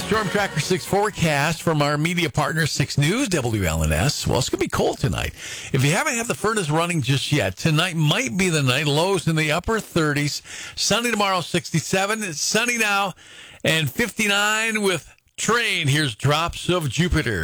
Storm Tracker 6 forecast from our media partner, 6 News, WLNS. Well, it's going to be cold tonight. If you haven't had the furnace running just yet, tonight might be the night. Lows in the upper 30s. Sunny tomorrow, 67. It's sunny now and 59 with Train. Here's Drops of Jupiter.